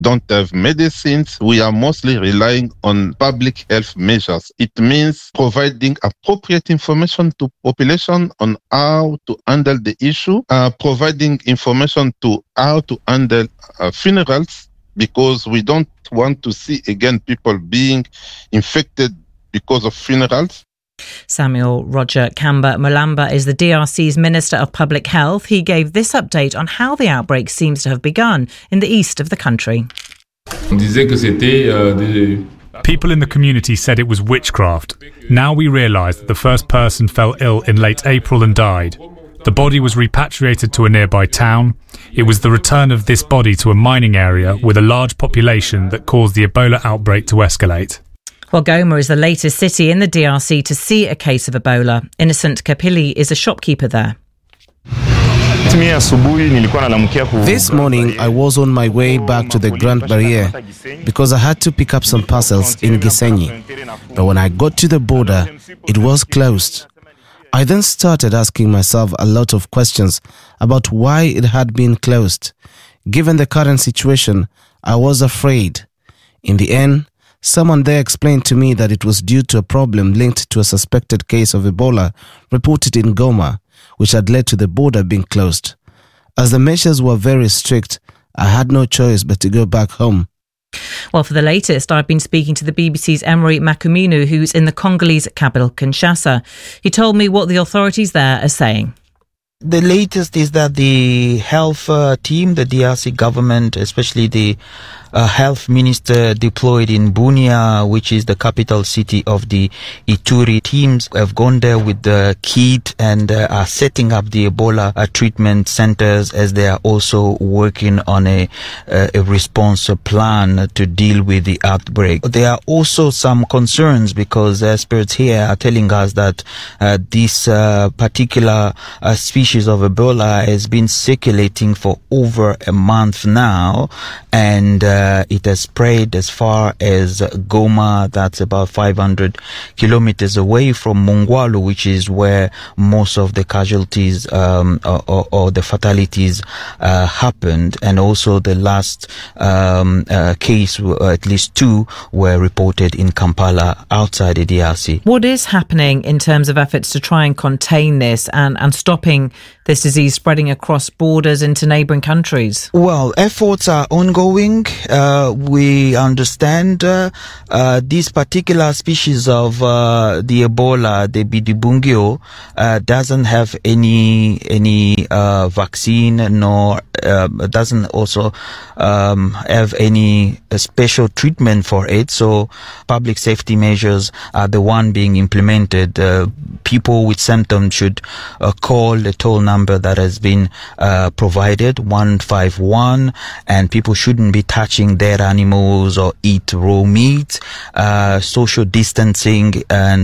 don't have medicines. We are mostly relying on public health measures. It means providing appropriate information to population on how to handle the issue, providing information to how to handle funerals, because we don't want to see again people being infected because of funerals. Samuel Roger Kamba Mulamba is the DRC's Minister of Public Health. He gave this update on how the outbreak seems to have begun in the east of the country. People in the community said it was witchcraft. Now we realise that the first person fell ill in late April and died. The body was repatriated to a nearby town. It was the return of this body to a mining area with a large population that caused the Ebola outbreak to escalate. Well, Goma is the latest city in the DRC to see a case of Ebola. Innocent Kapili is a shopkeeper there. This morning, I was on my way back to the Grand Barrier because I had to pick up some parcels in Gisenyi. But when I got to the border, it was closed. I then started asking myself a lot of questions about why it had been closed. Given the current situation, I was afraid. In the end, someone there explained to me that it was due to a problem linked to a suspected case of Ebola reported in Goma, which had led to the border being closed. As the measures were very strict, I had no choice but to go back home. Well, for the latest, I've been speaking to the BBC's Emery Makuminu, who's in the Congolese capital, Kinshasa. He told me what the authorities there are saying. The latest is that the health team, the DRC government, especially the health minister deployed in Bunia, which is the capital city of the Ituri, teams have gone there with the kit and are setting up the Ebola treatment centers, as they are also working on a response plan to deal with the outbreak. There are also some concerns because experts here are telling us that this particular species of Ebola has been circulating for over a month now, and it has spread as far as Goma. That's about 500 kilometers away from Mongwalu, which is where most of the casualties or the fatalities happened. And also the last case, at least 2, were reported in Kampala, outside the DRC. What is happening in terms of efforts to try and contain this and stopping this disease spreading across borders into neighbouring countries? Well, efforts are ongoing. We understand this particular species of the Ebola, the Bundibugyo, doesn't have any vaccine, nor doesn't also have any special treatment for it. So public safety measures are the one being implemented. People with symptoms should call the toll number that has been provided, 151, and people shouldn't be touching dead animals or eat raw meat. Social distancing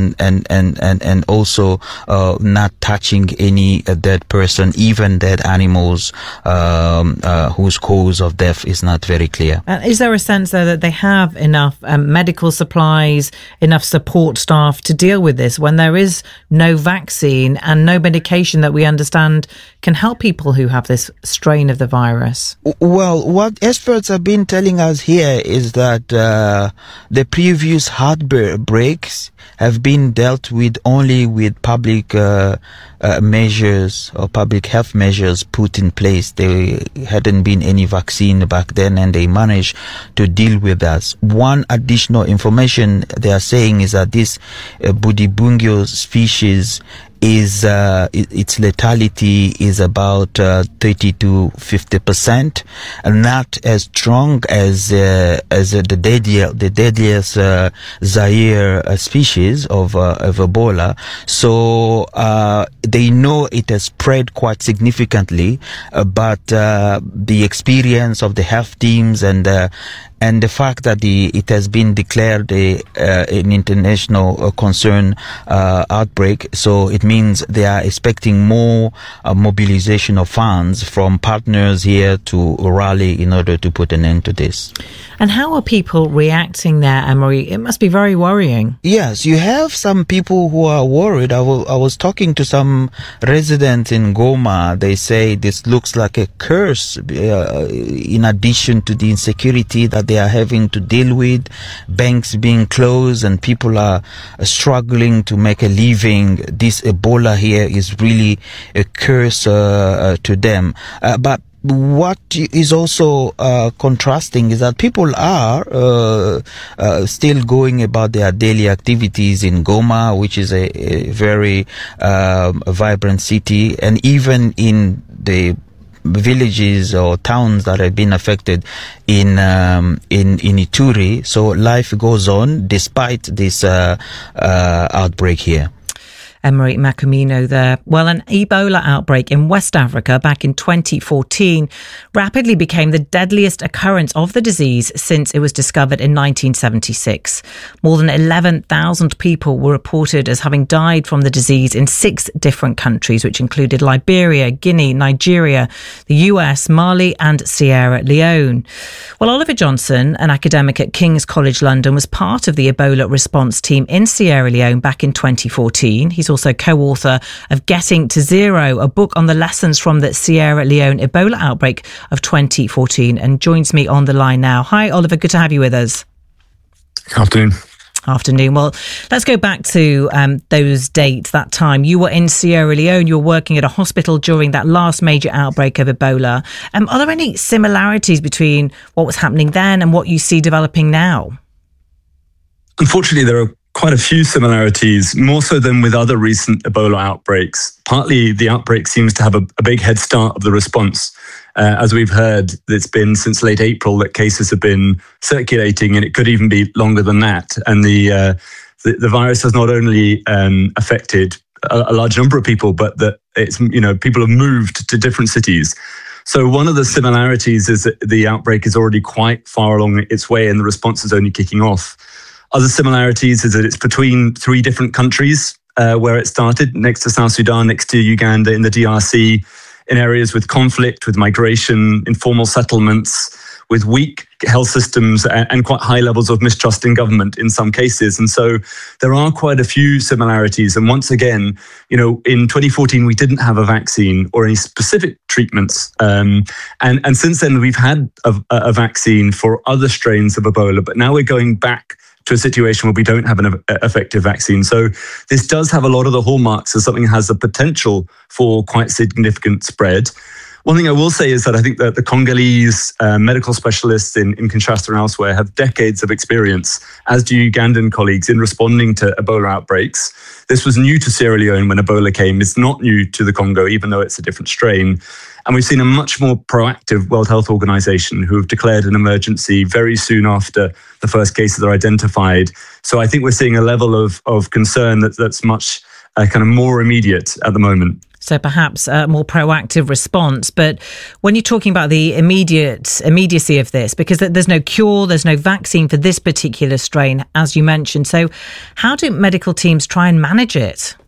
and also not touching any dead person, even dead animals whose cause of death is not very clear. Is there a sense, though, that they have enough medical supplies, enough support staff to deal with this when there is no vaccine and no medication that we understand can help people who have this strain of the virus? Well, what experts have been telling us here is that the previous outbreaks have been dealt with only with public measures or public health measures put in place. There hadn't been any vaccine back then, and they managed to deal with us. One additional information they are saying is that this Bundibugyo species is its lethality is about 30 to 50%, and not as strong as the deadliest Zaire species of Ebola. So they know it has spread quite significantly, but the experience of the health teams and the fact that it has been declared an international concern outbreak, so it means they are expecting more mobilization of funds from partners here to rally in order to put an end to this. And how are people reacting there, Emery? It must be very worrying. Yes, you have some people who are worried. I was talking to some residents in Goma. They say this looks like a curse in addition to the insecurity that they are having to deal with, banks being closed and people are struggling to make a living. This Ebola here is really a curse to them. But what is also contrasting is that people are still going about their daily activities in Goma, which is a very vibrant city, and even in the villages or towns that have been affected in Ituri. So life goes on despite this outbreak here. Emery Macomino there. Well, an Ebola outbreak in West Africa back in 2014 rapidly became the deadliest occurrence of the disease since it was discovered in 1976. More than 11,000 people were reported as having died from the disease in 6 different countries, which included Liberia, Guinea, Nigeria, the US, Mali and Sierra Leone. Well, Oliver Johnson, an academic at King's College London, was part of the Ebola response team in Sierra Leone back in 2014. He's also co-author of Getting to Zero, a book on the lessons from the Sierra Leone Ebola outbreak of 2014, and joins me on the line now. Hi, Oliver. Good to have you with us. Afternoon. Well, let's go back to those dates, that time. You were in Sierra Leone. You were working at a hospital during that last major outbreak of Ebola. Are there any similarities between what was happening then and what you see developing now? Unfortunately, there are quite a few similarities, more so than with other recent Ebola outbreaks. Partly, the outbreak seems to have a big head start of the response. As we've heard, it's been since late April that cases have been circulating, and it could even be longer than that. And the virus has not only affected a large number of people, but that it's people have moved to different cities. So one of the similarities is that the outbreak is already quite far along its way, and the response is only kicking off. Other similarities is that it's between 3 different countries where it started, next to South Sudan, next to Uganda, in the DRC, in areas with conflict, with migration, informal settlements, with weak health systems and quite high levels of mistrust in government in some cases. And so there are quite a few similarities. And once again, in 2014, we didn't have a vaccine or any specific treatments. And since then, we've had a vaccine for other strains of Ebola, but now we're going back to a situation where we don't have an effective vaccine. So this does have a lot of the hallmarks of something that has the potential for quite significant spread. One thing I will say is that I think that the Congolese medical specialists in Kinshasa and elsewhere have decades of experience, as do Ugandan colleagues, in responding to Ebola outbreaks. This was new to Sierra Leone when Ebola came. It's not new to the Congo, even though it's a different strain. And we've seen a much more proactive World Health Organization who have declared an emergency very soon after the first cases are identified. So I think we're seeing a level of concern that's much kind of more immediate at the moment. So perhaps a more proactive response. But when you're talking about the immediacy of this, because there's no cure, there's no vaccine for this particular strain, as you mentioned. So how do medical teams try and manage it?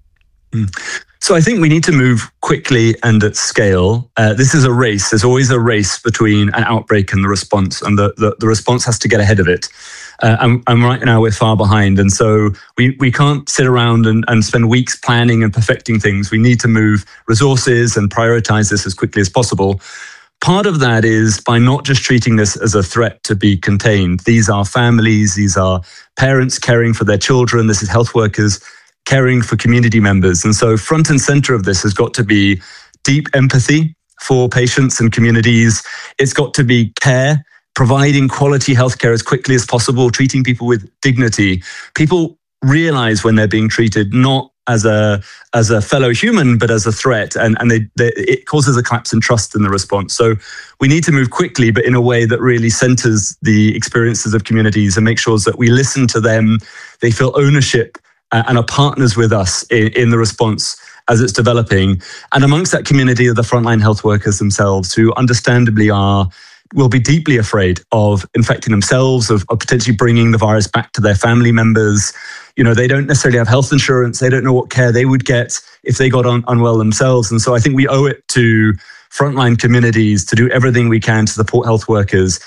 So I think we need to move quickly and at scale. This is a race. There's always a race between an outbreak and the response, and the response has to get ahead of it. And right now we're far behind. And so we can't sit around and spend weeks planning and perfecting things. We need to move resources and prioritize this as quickly as possible. Part of that is by not just treating this as a threat to be contained. These are families, these are parents caring for their children, this is health workers caring for community members. And so front and center of this has got to be deep empathy for patients and communities. It's got to be care, providing quality healthcare as quickly as possible, treating people with dignity. People realize when they're being treated not as a fellow human, but as a threat, and it causes a collapse in trust in the response. So we need to move quickly, but in a way that really centers the experiences of communities and make sure that we listen to them, they feel ownership and are partners with us in the response as it's developing. And amongst that community are the frontline health workers themselves, who understandably will be deeply afraid of infecting themselves, of potentially bringing the virus back to their family members. They don't necessarily have health insurance. They don't know what care they would get if they got unwell themselves. And so I think we owe it to frontline communities to do everything we can to support health workers.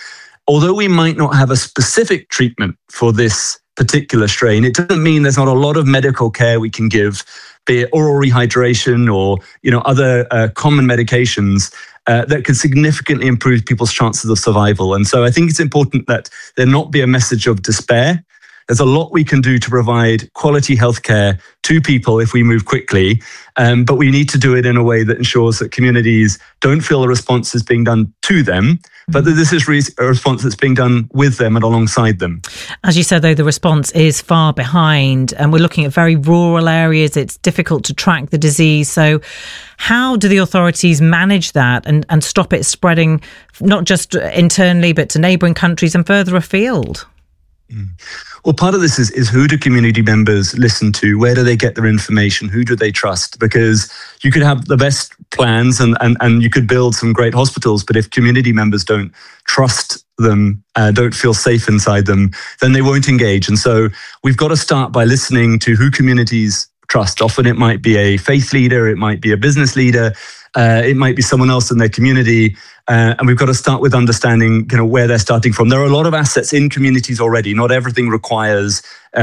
although we might not have a specific treatment for this particular strain, it doesn't mean there's not a lot of medical care we can give, be it oral rehydration or other common medications that could significantly improve people's chances of survival. And so I think it's important that there not be a message of despair. There's a lot we can do to provide quality healthcare to people if we move quickly, but we need to do it in a way that ensures that communities don't feel the response is being done to them, but that this is a response that's being done with them and alongside them. As you said, though, the response is far behind, and we're looking at very rural areas. It's difficult to track the disease. So how do the authorities manage that and stop it spreading, not just internally, but to neighbouring countries and further afield? Well, part of this is who do community members listen to? Where do they get their information? Who do they trust? Because you could have the best plans and you could build some great hospitals, but if community members don't trust them, don't feel safe inside them, then they won't engage. And so we've got to start by listening to who communities trust. Often it might be a faith leader, it might be a business leader, it might be someone else in their community. And we've got to start with understanding, where they're starting from. There are a lot of assets in communities already. Not everything requires,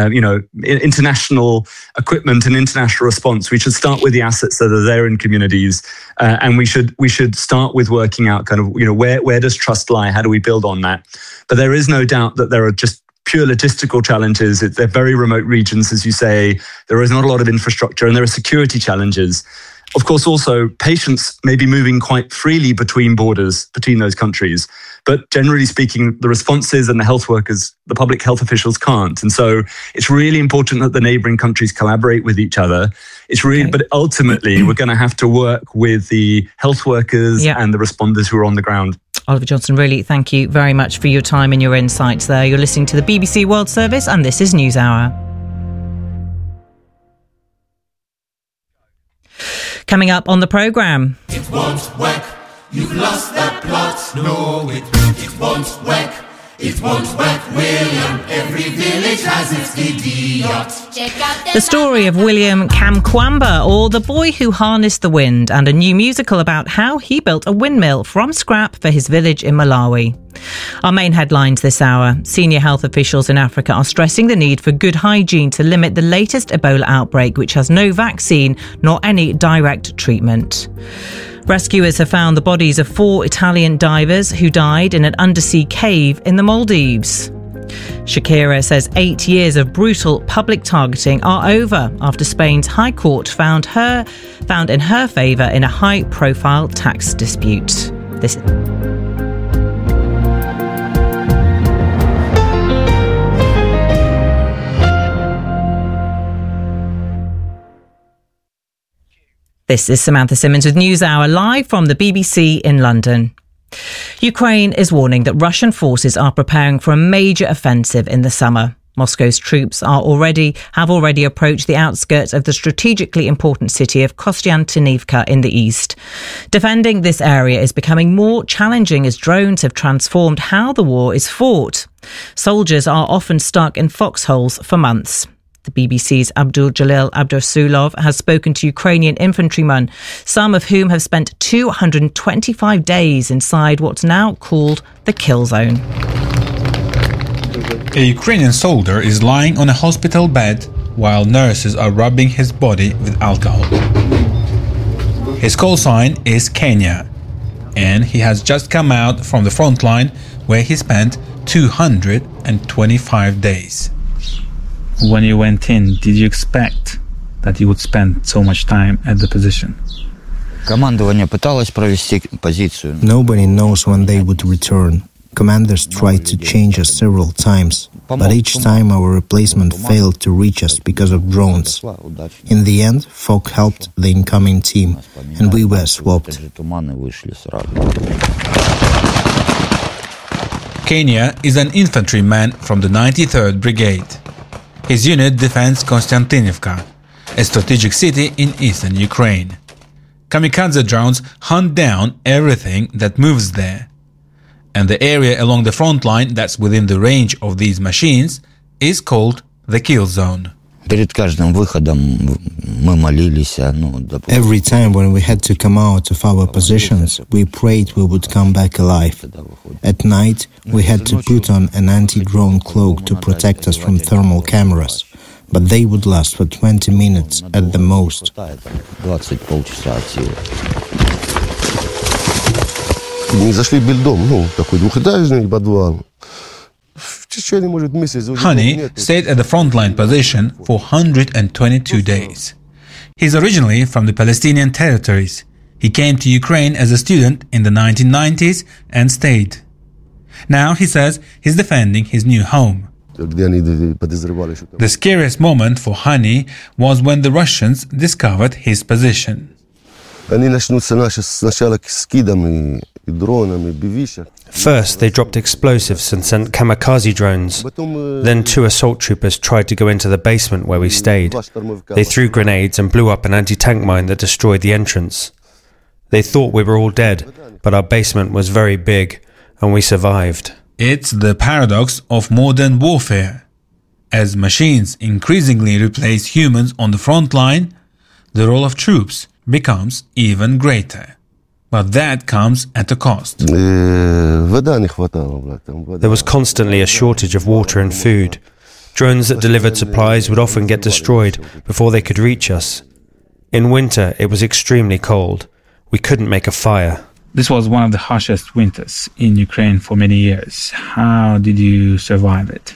international equipment and international response. We should start with the assets that are there in communities, and we should start with working out where does trust lie? How do we build on that? But there is no doubt that there are just pure logistical challenges. They're very remote regions, as you say. There is not a lot of infrastructure, and there are security challenges. Of course, also, patients may be moving quite freely between borders, between those countries. But generally speaking, the responses and the health workers, the public health officials can't. And so it's really important that the neighbouring countries collaborate with each other. But ultimately, we're going to have to work with the health workers and the responders who are on the ground. Oliver Johnson, really, thank you very much for your time and your insights there. You're listening to the BBC World Service, and this is NewsHour. Coming up on the programme. It won't work. You've lost the plot. No, it won't work. It won't work, William. Every village has its idiot. The story of William Kamkwamba, or the boy who harnessed the wind, and a new musical about how he built a windmill from scrap for his village in Malawi. Our main headlines this hour. Senior health officials in Africa are stressing the need for good hygiene to limit the latest Ebola outbreak, which has no vaccine nor any direct treatment. Rescuers have found the bodies of 4 Italian divers who died in an undersea cave in the Maldives. Shakira says 8 years of brutal public targeting are over after Spain's High Court found in her favour in a high-profile tax dispute. This is Samantha Simmons with NewsHour, live from the BBC in London. Ukraine is warning that Russian forces are preparing for a major offensive in the summer. Moscow's troops have already approached the outskirts of the strategically important city of Kostiantynivka in the east. Defending this area is becoming more challenging as drones have transformed how the war is fought. Soldiers are often stuck in foxholes for months. The BBC's Abdul Jalil Abdursulov has spoken to Ukrainian infantrymen, some of whom have spent 225 days inside what's now called the kill zone. A Ukrainian soldier is lying on a hospital bed while nurses are rubbing his body with alcohol. His call sign is Kenya, and he has just come out from the front line where he spent 225 days. When you went in, did you expect that you would spend so much time at the position? Nobody knows when they would return. Commanders tried to change us several times, but each time our replacement failed to reach us because of drones. In the end, Fok helped the incoming team, and we were swapped. Kenya is an infantryman from the 93rd Brigade. His unit defends Kostiantynivka, a strategic city in eastern Ukraine. Kamikaze drones hunt down everything that moves there. And the area along the front line that's within the range of these machines is called the kill zone. Every time when we had to come out of our positions, we prayed we would come back alive. At night, we had to put on an anti-drone cloak to protect us from thermal cameras, but they would last for 20 minutes at the most. Hani stayed at the frontline position for 122 days. He's originally from the Palestinian territories. He came to Ukraine as a student in the 1990s and stayed. Now he says he's defending his new home. The scariest moment for Hani was when the Russians discovered his position. First, they dropped explosives and sent kamikaze drones. Then 2 assault troopers tried to go into the basement where we stayed. They threw grenades and blew up an anti-tank mine that destroyed the entrance. They thought we were all dead, but our basement was very big, and we survived. It's the paradox of modern warfare. As machines increasingly replace humans on the front line, the role of troops becomes even greater. But that comes at a cost. There was constantly a shortage of water and food. Drones that delivered supplies would often get destroyed before they could reach us. In winter, it was extremely cold. We couldn't make a fire. This was one of the harshest winters in Ukraine for many years. How did you survive it?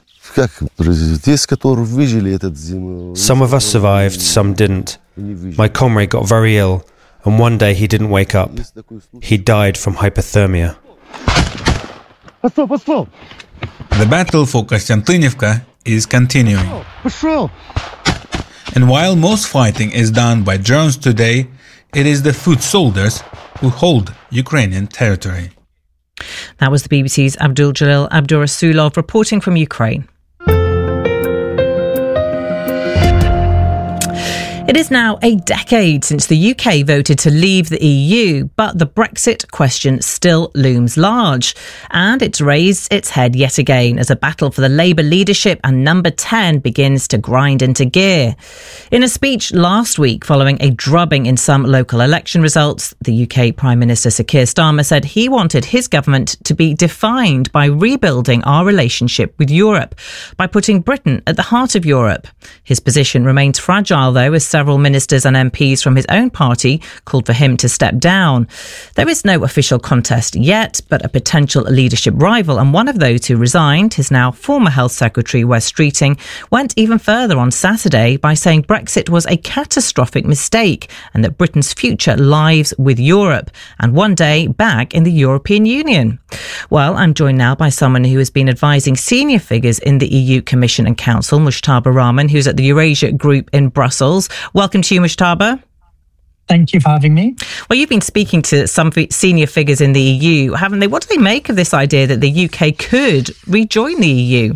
Some of us survived, some didn't. My comrade got very ill, and one day he didn't wake up. He died from hypothermia. The battle for Konstantinivka is continuing. And while most fighting is done by drones today, it is the foot soldiers who hold Ukrainian territory. That was the BBC's Abdul-Jalil Abdurasulov reporting from Ukraine. It is now a decade since the UK voted to leave the EU, but the Brexit question still looms large. And it's raised its head yet again as a battle for the Labour leadership and Number 10 begins to grind into gear. In a speech last week following a drubbing in some local election results, the UK Prime Minister Sir Keir Starmer said he wanted his government to be defined by rebuilding our relationship with Europe, by putting Britain at the heart of Europe. His position remains fragile, though, as several ministers and MPs from his own party called for him to step down. There is no official contest yet, but a potential leadership rival, and one of those who resigned, his now former Health Secretary Wes Streeting, went even further on Saturday by saying Brexit was a catastrophic mistake and that Britain's future lies with Europe and one day back in the European Union. Well, I'm joined now by someone who has been advising senior figures in the EU Commission and Council, Mujtaba Rahman, who's at the Eurasia Group in Brussels. Welcome to you, Mujtaba. Thank you for having me. Well, you've been speaking to some senior figures in the EU, haven't they? What do they make of this idea that the UK could rejoin the EU?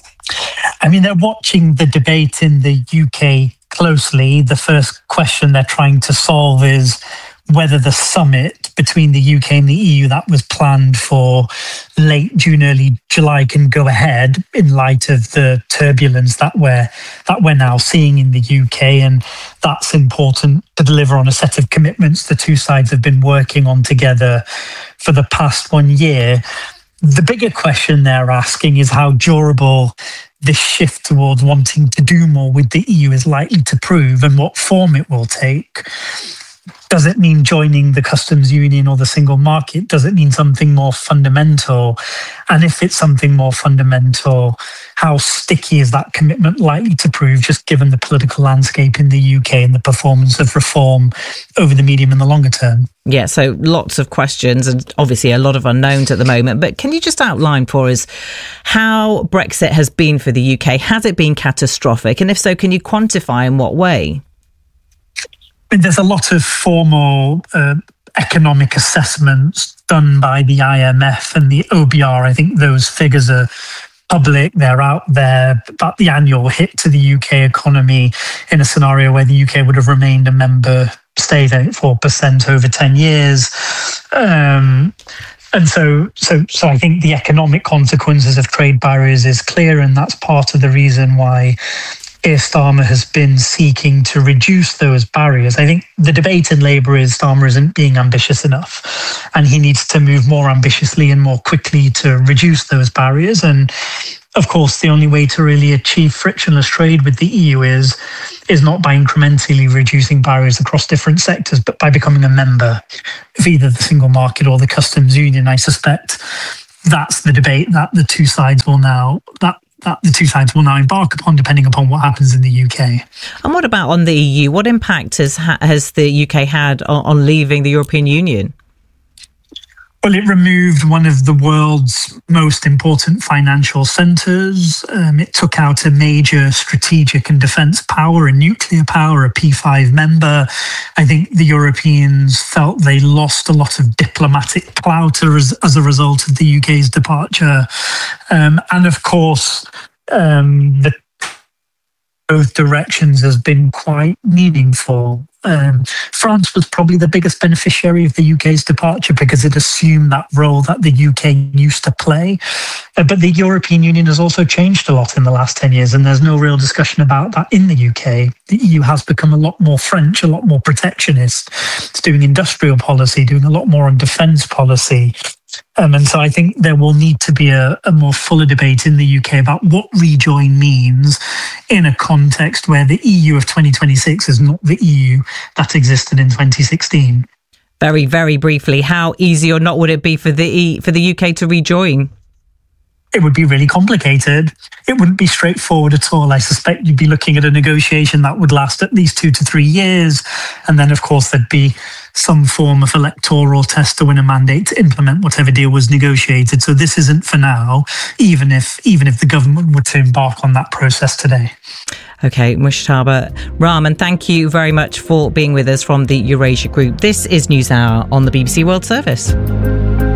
I mean, they're watching the debate in the UK closely. The first question they're trying to solve is whether the summit between the UK and the EU that was planned for late June, early July can go ahead in light of the turbulence that we're now seeing in the UK. And that's important to deliver on a set of commitments the two sides have been working on together for the past 1 year. The bigger question they're asking is how durable this shift towards wanting to do more with the EU is likely to prove and what form it will take. Does it mean joining the customs union or the single market? Does it mean something more fundamental? And if it's something more fundamental, how sticky is that commitment likely to prove, just given the political landscape in the UK and the performance of reform over the medium and the longer term? Yeah, so lots of questions and obviously a lot of unknowns at the moment. But can you just outline for us how Brexit has been for the UK? Has it been catastrophic? And if so, can you quantify in what way? There's a lot of formal economic assessments done by the IMF and the OBR. I think those figures are public, they're out there, about the annual hit to the UK economy in a scenario where the UK would have remained a member state at 4% over 10 years. And so I think the economic consequences of trade barriers is clear, and that's part of the reason why Keir Starmer has been seeking to reduce those barriers. I think the debate in Labour is Starmer isn't being ambitious enough, and he needs to move more ambitiously and more quickly to reduce those barriers. And of course, the only way to really achieve frictionless trade with the EU is not by incrementally reducing barriers across different sectors, but by becoming a member of either the single market or the customs union. I suspect that's the debate that the two sides will now embark upon, depending upon what happens in the UK. And what about on the EU? What impact has the UK had on leaving the European Union? Well, it removed one of the world's most important financial centres. It took out a major strategic and defence power, a nuclear power, a P5 member. I think the Europeans felt they lost a lot of diplomatic clout as a result of the UK's departure. And of course, both directions has been quite meaningful. France was probably the biggest beneficiary of the UK's departure because it assumed that role that the UK used to play. But the European Union has also changed a lot in the last 10 years, and there's no real discussion about that in the UK. The EU has become a lot more French, a lot more protectionist. It's doing industrial policy, doing a lot more on defence policy. And so I think there will need to be a more fuller debate in the UK about what rejoin means in a context where the EU of 2026 is not the EU that existed in 2016. Very, very briefly, how easy or not would it be for the UK to rejoin? It would be really complicated. It wouldn't be straightforward at all. I suspect you'd be looking at a negotiation that would last at least 2 to 3 years. And then, of course, there'd be some form of electoral test to win a mandate to implement whatever deal was negotiated. So this isn't for now, even if the government were to embark on that process today. Okay, Mushtaba Rahman, thank you very much for being with us from the Eurasia Group. This is NewsHour on the BBC World Service.